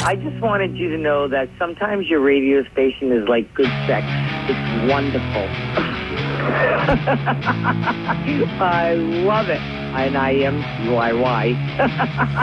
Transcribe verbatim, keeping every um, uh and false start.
I just wanted you to know that sometimes your radio station is like good sex. It's wonderful. I love it. And I am Y Y.